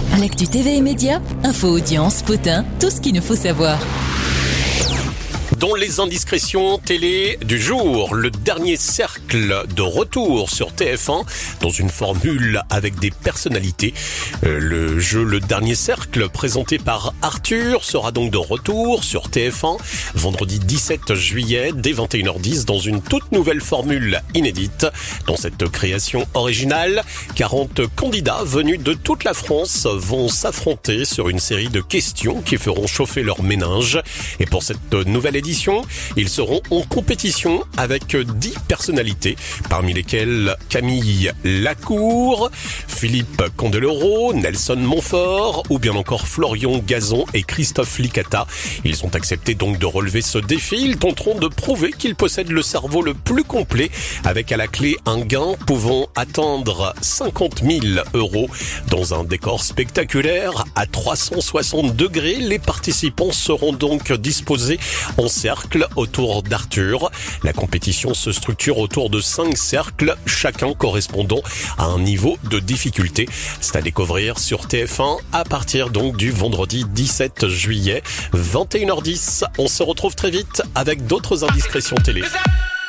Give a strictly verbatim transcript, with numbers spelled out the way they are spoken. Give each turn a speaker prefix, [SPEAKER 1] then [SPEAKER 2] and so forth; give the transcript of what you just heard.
[SPEAKER 1] L'actu T V et médias, info, audience, potin, tout ce qu'il nous faut savoir.
[SPEAKER 2] Dans les indiscrétions télé du jour, le dernier cercle de retour sur T F un dans une formule avec des personnalités. Euh, le jeu Le Dernier Cercle, présenté par Arthur, sera donc de retour sur T F un vendredi dix-sept juillet dès vingt et une heures dix dans une toute nouvelle formule inédite. Dans cette création originale, quarante candidats venus de toute la France vont s'affronter sur une série de questions qui feront chauffer leur méninge. Et pour cette nouvelle édition, ils seront en compétition avec dix personnalités, parmi lesquelles Camille Lacour, Philippe Candeloro, Nelson Montfort ou bien encore Florian Gazan et Christophe Licata. Ils ont accepté donc de relever ce défi. Ils tenteront de prouver qu'ils possèdent le cerveau le plus complet, avec à la clé un gain pouvant atteindre cinquante mille euros. Dans un décor spectaculaire à trois cent soixante degrés, les participants seront donc disposés en cercle autour d'Arthur. La compétition se structure autour de cinq cercles, chacun correspondant à un niveau de difficulté. C'est à découvrir sur T F un à partir donc du vendredi dix-sept juillet, vingt et une heures dix. On se retrouve très vite avec d'autres indiscrétions télé.